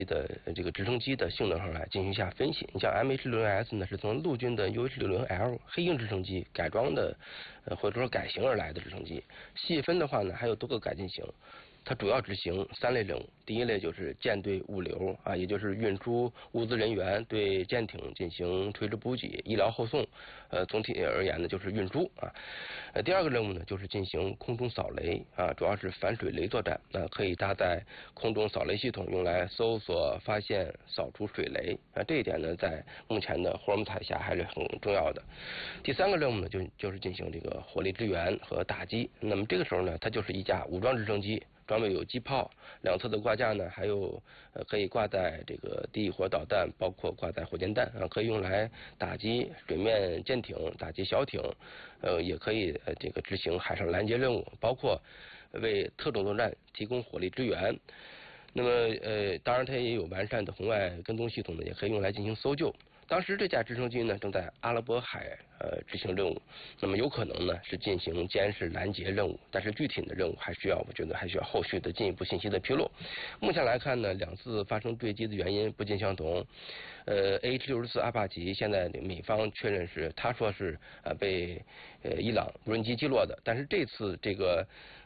的这个直升机的性能上来进行一下分析。你像 MH-60S 呢，是从陆军的 UH-60L 黑鹰直升机改装的，或者说改型而来的直升机。细分的话呢，还有多个改进型。它主要执行3类任务，第一类就是舰队物流啊，也就是运输物资人员，对舰艇进行垂直补给、医疗后送。总体而言呢，就是运输啊。第二个任务呢，就是进行空中扫雷啊，主要是反水雷作战。可以搭载空中扫雷系统，用来搜索、发现、扫除水雷啊。这一点呢，在目前的霍尔木兹海峡还是很重要的。第三个任务呢，就是进行这个火力支援和打击。那么这个时候呢，它就是一架武装直升机。装备有机炮，两侧的挂架呢，还有可以挂载这个地火导弹，包括挂载火箭弹啊，可以用来打击水面舰艇、打击小艇，也可以这个执行海上拦截任务，包括为特种作战提供火力支援。那么当然它也有完善的红外跟踪系统呢，也可以用来进行搜救。当时这架直升机呢正在阿拉伯海执行任务，那么有可能呢是进行监视拦截任务，但是具体的任务我觉得还需要后续的进一步信息的披露。目前来看呢，两次发生坠机的原因不尽相同。AH-64阿帕奇现在美方确认是他说是被伊朗无人机击落的，但是这次这个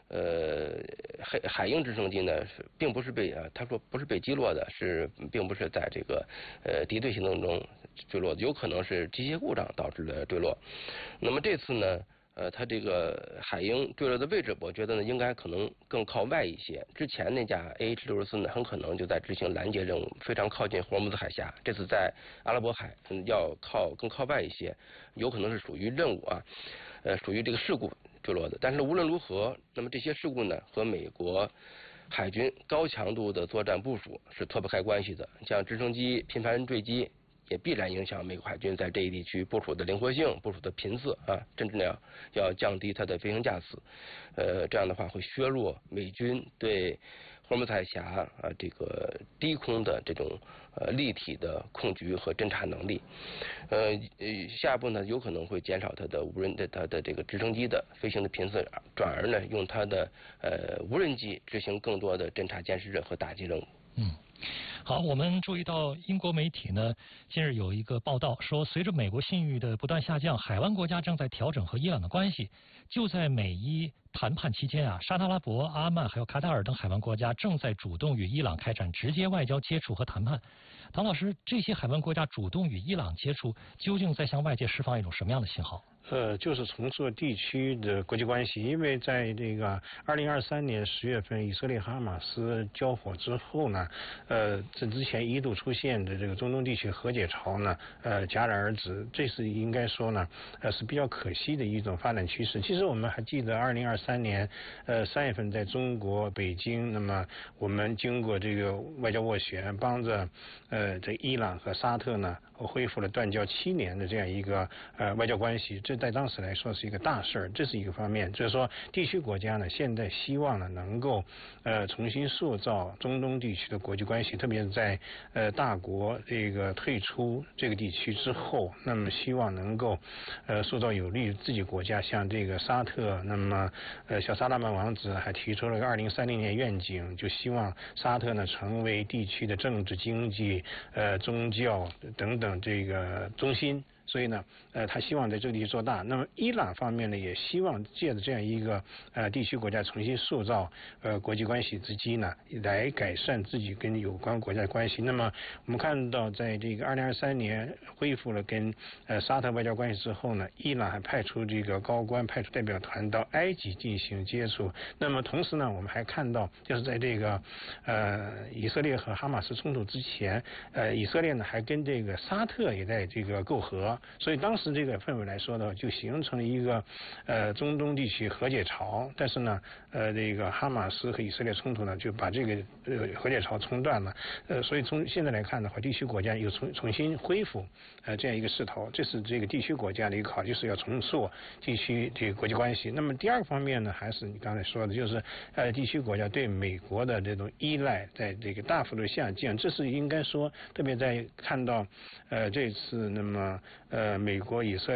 海鹰直升机呢并不是被他说不是被击落的，并不是在这个敌对行动中坠落的，有可能是机械故障导致的坠落。那么这次呢它这个海鹰坠落的位置，我觉得呢应该可能更靠外一些。之前那架 AH-64呢很可能就在执行拦截任务，非常靠近霍尔木兹海峡。这次在阿拉伯海要更靠外一些，有可能是属于任务啊，属于这个事故坠落的。但是无论如何，那么这些事故呢和美国海军高强度的作战部署是脱不开关系的。像直升机频繁坠机，也必然影响美国海军在这一地区部署的灵活性、部署的频次啊，甚至呢要降低它的飞行架次。这样的话会削弱美军对霍尔木兹海峡这个低空的这种立体的控局和侦察能力。下一步呢有可能会减少它的这个直升机的飞行的频次，转而呢用它的无人机执行更多的侦察监视和打击任务。 好，我们注意到英国媒体呢，近日有一个报道说，随着美国信誉的不断下降，海湾国家正在调整和伊朗的关系。就在美伊谈判期间啊，沙特阿拉伯、阿曼还有卡塔尔等海湾国家正在主动与伊朗开展直接外交接触和谈判。唐老师，这些海湾国家主动与伊朗接触，究竟在向外界释放一种什么样的信号？ 就是重塑地区的国际关系，因为在这个2023年10月份以色列哈马斯交火之后呢，这之前一度出现的这个中东地区和解潮呢，戛然而止，这是应该说呢，是比较可惜的一种发展趋势。其实我们还记得2023年3月份在中国北京，那么我们经过这个外交斡旋，帮着这伊朗和沙特呢恢复了断交7年的这样一个外交关系，这在当时来说是一个大事儿，这是一个方面。就是说，地区国家呢，现在希望呢能够重新塑造中东地区的国际关系，特别是在大国这个退出这个地区之后，那么希望能够塑造有利于自己国家，像这个沙特，那么小萨勒曼王子还提出了个2030年愿景，就希望沙特呢成为地区的政治、经济、宗教等等这个中心。所以呢，他希望在这个地区做大。那么伊朗方面呢，也希望借着这样一个地区国家重新塑造国际关系之机呢，来改善自己跟有关国家的关系。那么我们看到，在这个2023年恢复了跟沙特外交关系之后呢，伊朗还派出这个高官、派出代表团到埃及进行接触。那么同时呢，我们还看到，就是在这个以色列和哈马斯冲突之前，以色列呢还跟这个沙特也在这个媾和。所以当时这个氛围来说呢，就形成了一个中东地区和解潮。但是呢，这个哈马斯和以色列冲突呢，就把这个和解潮冲断了。所以从现在来看的话，地区国家又重新恢复这样一个势头，这是这个地区国家的一个考虑，是要重塑地区这个国际关系。那么第二个方面呢，还是你刚才说的，就是地区国家对美国的这种依赖在这个大幅度下降。这是应该说，特别在看到这次那么美国、以色列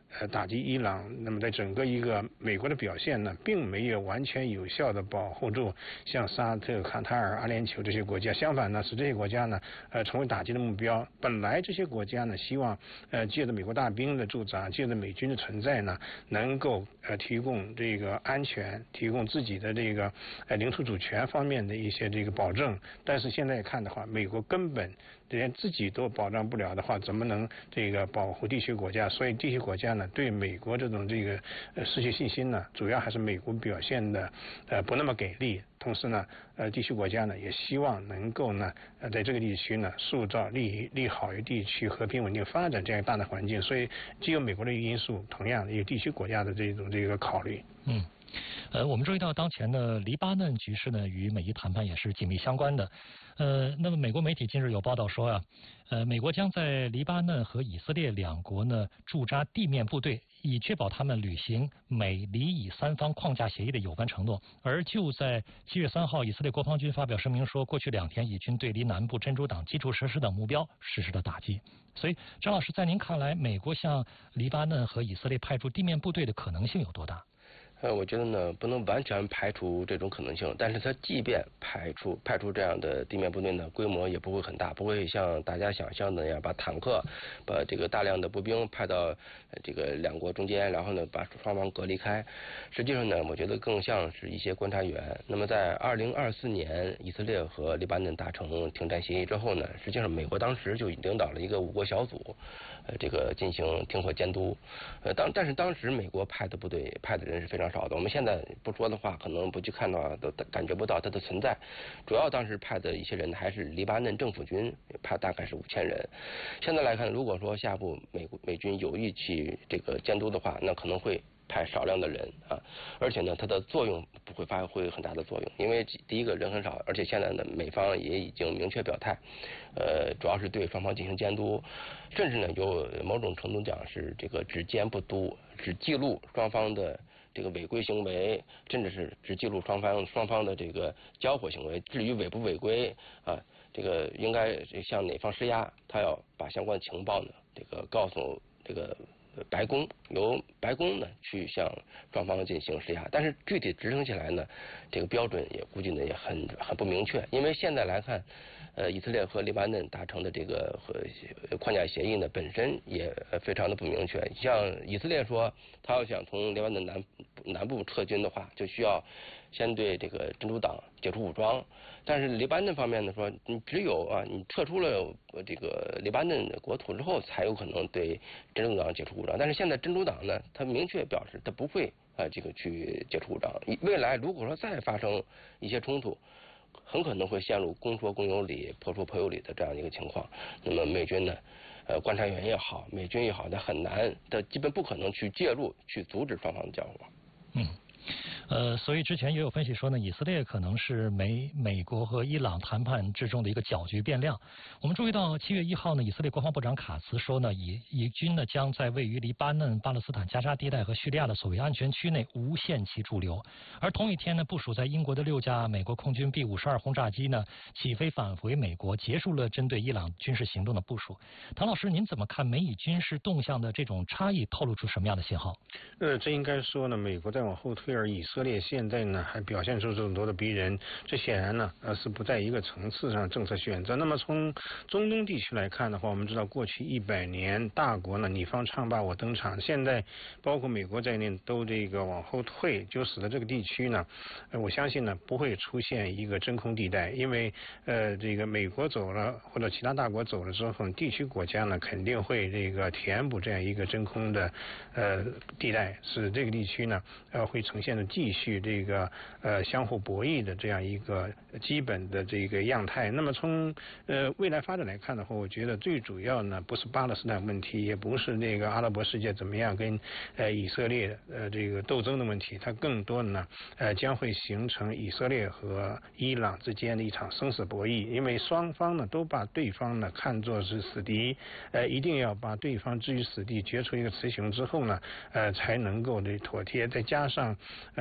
打击伊朗，那么在整个一个美国的表现呢，并没有完全有效的保护住像沙特、卡塔尔、阿联酋这些国家，相反呢，使这些国家呢成为打击的目标。本来这些国家呢希望借着美国大兵的驻扎，借着美军的存在呢，能够提供这个安全，提供自己的这个领土主权方面的一些这个保证。但是现在看的话，美国根本连自己都保障不了的话，怎么能这个保护地区国家？所以地区国家呢，对美国这种这个失去信心呢，主要还是美国表现的不那么给力。同时呢，地区国家呢也希望能够呢在这个地区呢塑造利好于地区和平稳定发展这样大的环境。所以既有美国的因素，同样也有地区国家的这个考虑。 我们注意到当前的黎巴嫩局势呢，与美伊谈判也是紧密相关的。那么美国媒体近日有报道说啊，美国将在黎巴嫩和以色列两国呢驻扎地面部队，以确保他们履行美黎以三方框架协议的有关承诺。而就在7月3号，以色列国防军发表声明说，过去2天以军对黎南部真主党基础设施等目标实施了打击。所以，张老师，在您看来，美国向黎巴嫩和以色列派驻地面部队的可能性有多大？ 我觉得呢，不能完全排除这种可能性，但是它即便派出这样的地面部队呢，规模也不会很大，不会像大家想象的那样把坦克、把这个大量的步兵派到这个两国中间，然后呢把双方隔离开。实际上呢，我觉得更像是一些观察员。那么在2024年以色列和黎巴嫩达成停战协议之后呢，实际上美国当时就领导了一个5国小组，这个进行停火监督。但是当时美国派的部队派的人是非常少的，我们现在不说的话，可能不去看到都感觉不到它的存在。主要当时派的一些人还是黎巴嫩政府军，派大概是5000人。现在来看，如果说下一步美军有意去这个监督的话，那可能会派少量的人啊，而且呢，它的作用不会发挥很大的作用，因为第一个人很少，而且现在呢，美方也已经明确表态，主要是对双方进行监督，甚至呢，有某种程度讲是这个只监不督，只记录双方的这个违规行为，甚至是只记录双方的这个交火行为。至于违不违规啊，这个应该向哪方施压，他要把相关情报呢，这个告诉这个白宫，由白宫呢去向双方进行施压，但是具体执行起来呢，这个标准也估计呢也很不明确，因为现在来看，以色列和黎巴嫩达成的这个框架协议呢本身也非常的不明确。像以色列说，他要想从黎巴嫩南部撤军的话，就需要先对这个真主党解除武装，但是黎巴嫩方面呢说，你只有你撤出了这个黎巴嫩的国土之后，才有可能对真主党解除武装。但是现在真主党呢，他明确表示他不会这个去解除武装。未来如果说再发生一些冲突，很可能会陷入公说公有理，婆说婆有理的这样一个情况。那么美军呢，观察员也好，美军也好，他很难，他基本不可能去介入，去阻止双方的交火。 所以之前也有分析说呢，以色列可能是美国和伊朗谈判之中的一个搅局变量。我们注意到7月1号呢，以色列国防部长卡茨说呢，以军呢将在位于黎巴嫩、巴勒斯坦加沙地带和叙利亚的所谓安全区内无限期驻留。而同一天呢，部署在英国的6架美国空军 B-52轰炸机呢起飞返回美国，结束了针对伊朗军事行动的部署。唐老师，您怎么看美以军事动向的这种差异，透露出什么样的信号？ 这应该说呢，美国在往后退，而以色列现在呢还表现出这么多的逼人，这显然呢是不在一个层次上政策选择。那么从中东地区来看的话，我们知道过去100年大国呢你方唱罢我登场，现在包括美国在内都这个往后退，就使得这个地区呢，我相信呢不会出现一个真空地带，因为这个美国走了或者其他大国走了之后，地区国家呢肯定会这个填补这样一个真空的地带，使这个地区呢会呈现的继续这个相互博弈的这样一个基本的这个样态。那么从未来发展来看的话，我觉得最主要呢不是巴勒斯坦问题，也不是那个阿拉伯世界怎么样跟以色列这个斗争的问题，它更多的呢将会形成以色列和伊朗之间的一场生死博弈，因为双方呢都把对方呢看作是死敌，一定要把对方置于死地，决出一个雌雄之后呢才能够的妥帖。再加上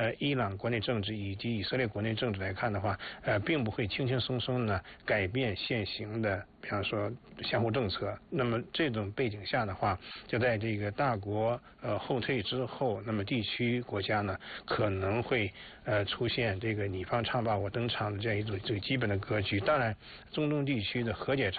伊朗国内政治以及以色列国内政治来看的话，并不会轻轻松松呢改变现行的，比方说相互政策。那么这种背景下的话，就在这个大国后退之后，那么地区国家呢可能会出现这个你方唱罢我登场的这样一种这个基本的格局。当然，中东地区的和解